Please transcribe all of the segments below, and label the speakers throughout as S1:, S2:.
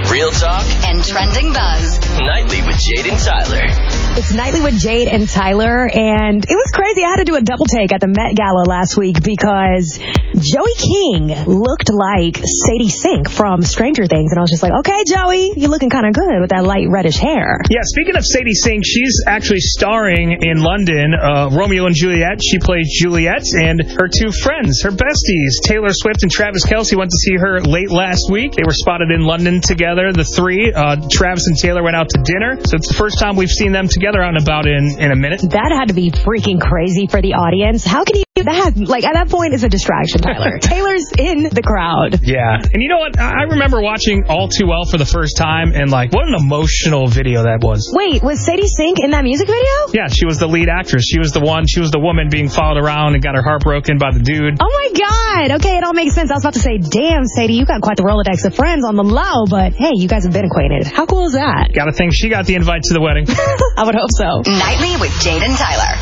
S1: Real talk
S2: and trending buzz.
S1: Nightly with Jade and Tyler.
S3: It's Nightly with Jade and Tyler, and it was crazy. I had to do a double take at the Met Gala last week because Joey King looked like Sadie Sink from Stranger Things, and I was just like, okay, Joey, you're looking kind of good with that light reddish hair.
S4: Yeah, speaking of Sadie Sink, she's actually starring in London, Romeo and Juliet. She plays Juliet, and her two friends, her besties, Taylor Swift and Travis Kelce, went to see her late last week. They were spotted in London together, the three. Travis and Taylor went out to dinner, so it's the first time we've seen them together out and about in a minute.
S3: That had to be freaking crazy for the audience. How could you do that? Like, at that point, it's a distraction, Tyler. Taylor's in the crowd.
S4: Yeah, and you know what? I remember watching All Too Well for the first time, and like, what an emotional video that was.
S3: Wait, was Sadie Sink in that music video?
S4: Yeah, she was the lead actress. She was the woman being followed around and got her heart broken by the dude.
S3: Oh my God. Okay, it all makes sense. I was about to say, damn, Sadie, you got quite the Rolodex of friends on the low, but hey, you guys have been acquainted. How cool is that?
S4: Gotta think she got the invite to the wedding.
S3: I would hope so.
S2: Nightly with Jade and Tyler.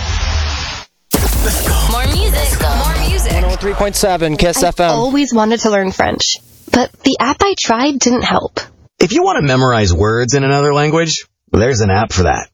S1: Let's go.
S2: More music. More music.
S5: 103.7 Kiss
S6: I've
S5: FM.
S6: always wanted to learn French, but the app I tried didn't help.
S7: If you want to memorize words in another language, there's an app for that.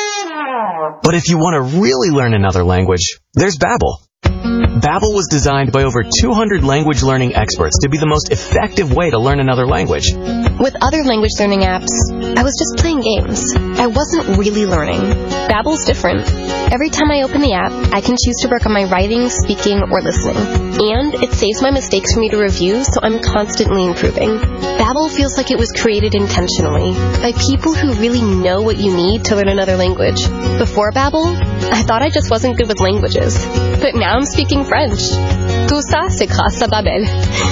S7: But if you want to really learn another language, there's Babbel. Babbel was designed by over 200 language learning experts to be the most effective way to learn another language.
S6: With other language learning apps, I was just playing games. I wasn't really learning. Babbel's different. Every time I open the app, I can choose to work on my writing, speaking, or listening. And it saves my mistakes for me to review, so I'm constantly improving. Babbel feels like it was created intentionally by people who really know what you need to learn another language. Before Babbel, I thought I just wasn't good with languages. But now I'm speaking French. Tout ça, c'est grâce à Babbel.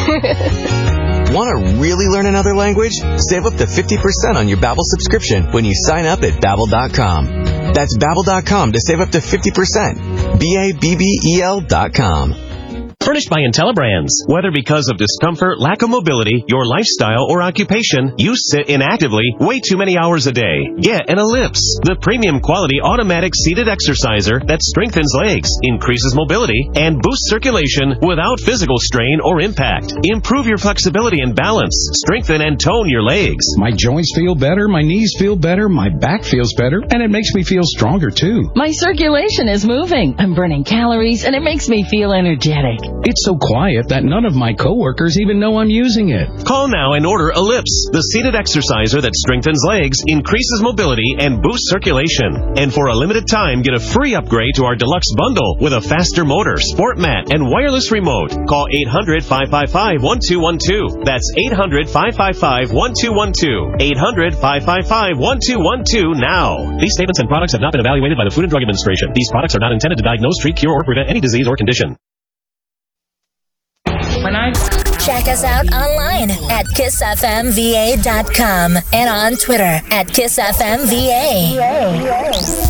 S7: Want to really learn another language? Save up to 50% on your Babbel subscription when you sign up at Babbel.com. That's Babbel.com to save up to 50%. Babbel.com.
S8: Furnished by IntelliBrands. Whether because of discomfort, lack of mobility, your lifestyle, or occupation, you sit inactively way too many hours a day. Get an Ellipse, the premium quality automatic seated exerciser that strengthens legs, increases mobility, and boosts circulation without physical strain or impact. Improve your flexibility and balance. Strengthen and tone your legs.
S9: My joints feel better, my knees feel better, my back feels better, and it makes me feel stronger too.
S10: My circulation is moving. I'm burning calories, and it makes me feel energetic.
S9: It's so quiet that none of my coworkers even know I'm using it.
S8: Call now and order Ellipse, the seated exerciser that strengthens legs, increases mobility, and boosts circulation. And for a limited time, get a free upgrade to our deluxe bundle with a faster motor, sport mat, and wireless remote. Call 800-555-1212. That's 800-555-1212. 800-555-1212 now. These statements and products have not been evaluated by the Food and Drug Administration. These products are not intended to diagnose, treat, cure, or prevent any disease or condition.
S2: Check us out online at KissFMVA.com and on Twitter at KissFMVA.